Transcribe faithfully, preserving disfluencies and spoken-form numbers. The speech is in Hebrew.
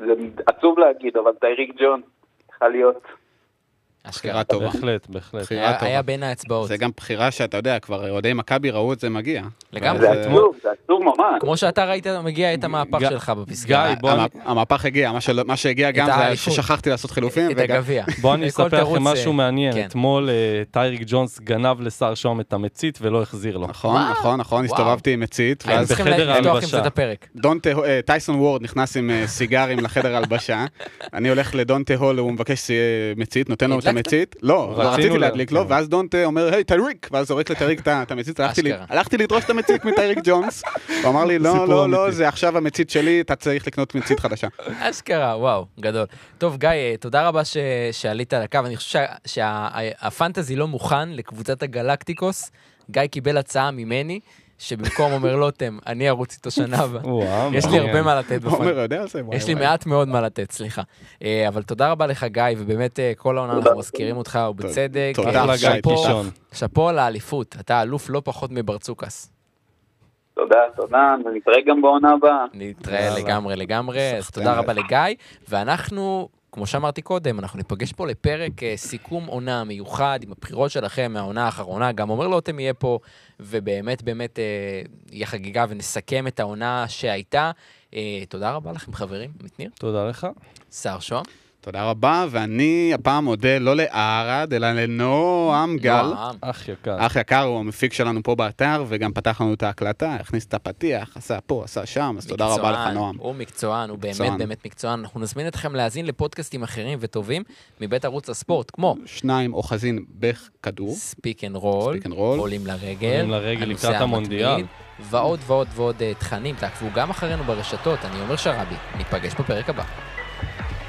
זה עצוב להגיד, אבל טייריק ג'ונס צריכה להיות... בחירה טובה. בהחלט, בהחלט. היה בין האצבעות. זה גם בחירה שאתה יודע, כבר אוהדי מכבי ראו את זה מגיע. לגמרי. זה עצוב, זה עצוב ממש. כמו שאתה ראית, מגיע את המהפך שלך בפסגה. המהפך הגיע, מה שהגיע גם זה ששכחתי לעשות חילופים. את הגביע. בוא אני אספר לכם משהו מעניין. אתמול טייריק ג'ונס גנב לשר שום את המצית ולא החזיר לו. נכון, נכון, נכון, הסתובבתי עם מצית. היינו צריכים לפתוח עם זה את הפרק. טייסון וורד נכנס עם סיגרים לחדר הלבשה. אני הולך לדונטה הול, הוא מבקש מצית, נותן לו את המצית. לא, רציתי להדליק לו, ואז דונטה אומר, היי, טייריק, ואז זורק לטייריק את המצית, הלכתי לדרוש את המצית מטייריק ג'ונס, הוא אמר לי, לא, לא, לא, זה עכשיו המצית שלי, אתה צריך לקנות מצית חדשה. אשכרה, וואו, גדול. טוב, גיא, תודה רבה שעלית על הקו, אני חושב שהפנטזי לא מוכן לקבוצת הגלקטיקוס, גיא קיבל הצעה ממני, שבמקום אומר לוטם, אני ארוץ איתו שנה הבאה. יש לי הרבה מה לתת בפנטזי. יש לי מעט מאוד מה לתת, סליחה. אבל תודה רבה לך, גיא, ובאמת כל העונה אנחנו מזכירים אותך, ובצדק. תודה לגיא פישון. שפו על האליפות, אתה אלוף לא פחות מברצוקס. תודה, תודה, ונתראה גם בעונה הבאה. נתראה לגמרי, לגמרי, אז תודה רבה לגיא, ואנחנו... כמו שאמרתי קודם, אנחנו ניפגש פה לפרק סיכום עונה מיוחד עם הבחירות שלכם מהעונה האחרונה, גם אומר לו אתם יהיה פה, ובאמת באמת יהיה חגיגה ונסכם את העונה שהייתה. תודה רבה לכם חברים, מתניר. תודה לך. שר שום. תודה רבה, ואני הפעם מודה לא לערד, אלא לנועם גל. אח יקר. אח יקר הוא המפיק שלנו פה באתר, וגם פתח לנו את ההקלטה, הכניס את הפתיח, עשה פה, עשה שם, אז תודה רבה לך נועם. הוא מקצוען, הוא באמת באמת מקצוען. אנחנו נזמין אתכם להאזין לפודקאסטים אחרים וטובים, מבית ערוץ הספורט, כמו... שניים אוחזין בכדור. ספיק אנד רול. עולים לרגל. עולים לרגל לקראת המונדיאל. ועוד ועוד ועוד תכנים, תעקבו גם אחרינו ברשתות. אני אומר שרבי, ניפגש בפרק הבא.